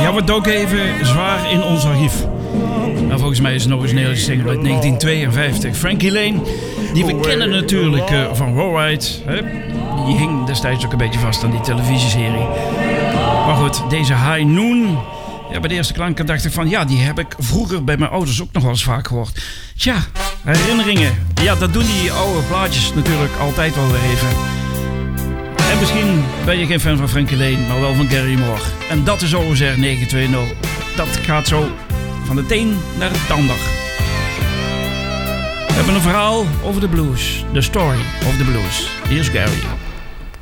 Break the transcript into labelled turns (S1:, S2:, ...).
S1: Ja, we doken even zwaar in ons archief. Nou, volgens mij is het nog eens een hele single uit 1952. Frankie Lane, die we kennen natuurlijk van Rawride. Die hing destijds ook een beetje vast aan die televisieserie. Maar goed, deze High Noon... Ja, bij de eerste klanken dacht ik van... Ja, die heb ik vroeger bij mijn ouders ook nog wel eens vaak gehoord. Tja, herinneringen. Ja, dat doen die oude plaatjes natuurlijk altijd wel weer even. En misschien ben je geen fan van Frankie Lane, maar wel van Gary Moore. En dat is OSR 920. Dat gaat zo van de een naar de ander. We hebben een verhaal over de blues. The story of the blues. Hier is Gary.